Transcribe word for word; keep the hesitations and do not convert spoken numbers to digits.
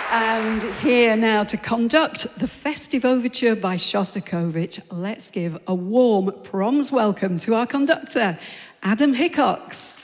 And here now to conduct the festive overture by Shostakovich, let's give a warm proms welcome to our conductor, Adam Hickox.